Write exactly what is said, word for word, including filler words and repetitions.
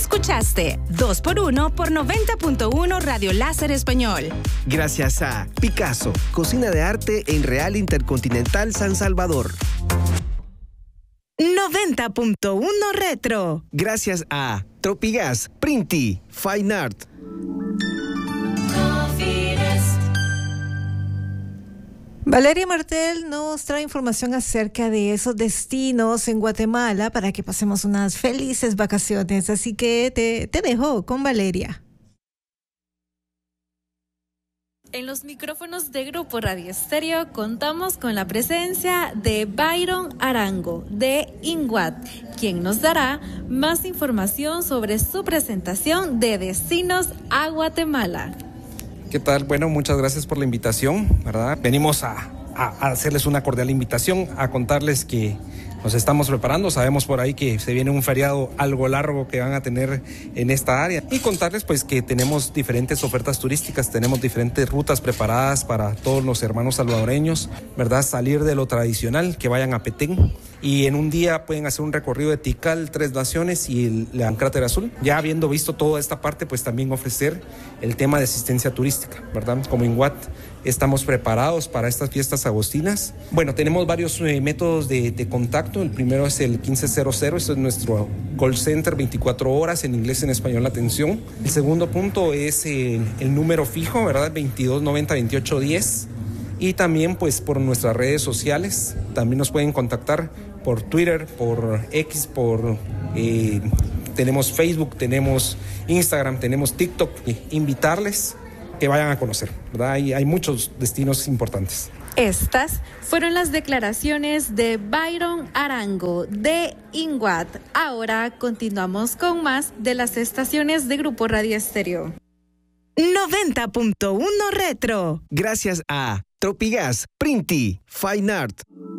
Escuchaste dos por uno por noventa punto uno Radio Láser Español. Gracias a Picasso, cocina de arte en Real Intercontinental San Salvador. noventa punto uno Retro. Gracias a Tropigas, Printi, Fine Art. Valeria Martel nos trae información acerca de esos destinos en Guatemala para que pasemos unas felices vacaciones. Así que te, te dejo con Valeria. En los micrófonos de Grupo Radio Estéreo contamos con la presencia de Byron Arango de INGUAT, quien nos dará más información sobre su presentación de Destinos a Guatemala. ¿Qué tal? Bueno, muchas gracias por la invitación, ¿verdad? Venimos a, a, a hacerles una cordial invitación, a contarles que nos estamos preparando. Sabemos por ahí que se viene un feriado algo largo que van a tener en esta área y contarles pues que tenemos diferentes ofertas turísticas, tenemos diferentes rutas preparadas para todos los hermanos salvadoreños, ¿verdad? Salir de lo tradicional, que vayan a Petén y en un día pueden hacer un recorrido de Tikal, Tres Naciones y el, el Cráter Azul. Ya habiendo visto toda esta parte, pues también ofrecer el tema de asistencia turística, ¿verdad? Como INGUAT estamos preparados para estas fiestas agostinas. Bueno, tenemos varios eh, métodos de, de contacto. El primero es el quince cero cero, este es nuestro call center, veinticuatro horas, en inglés y en español la atención. El segundo punto es el, el número fijo, ¿verdad? veintidós noventa veintiocho diez. Y también pues por nuestras redes sociales, también nos pueden contactar por Twitter, por X, por eh, tenemos Facebook, tenemos Instagram, tenemos TikTok. Invitarles que vayan a conocer, ¿verdad? Hay, hay muchos destinos importantes. Estas fueron las declaraciones de Byron Arango de INGUAT. Ahora continuamos con más de las estaciones de Grupo Radio Estéreo. noventa punto uno Retro. Gracias a Tropigas, Printi, Fine Art.